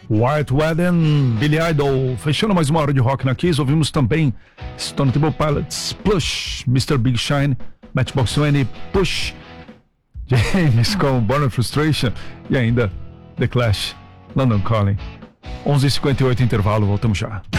White Wedding, Billy Idol. Fechando mais uma hora de rock na Kiss, ouvimos também Stone Temple Pilots, Plush, Mr. Big Shine, Matchbox 20, Push, James com Born Frustration e ainda The Clash, London Calling. 11h58 intervalo, voltamos já.